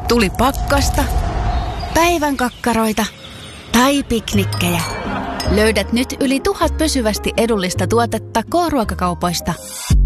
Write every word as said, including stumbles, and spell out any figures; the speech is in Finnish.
Tuli pakkasta, päivän kakkaroita tai piknikkejä. Löydät nyt yli tuhat pysyvästi edullista tuotetta K-ruokakaupoista.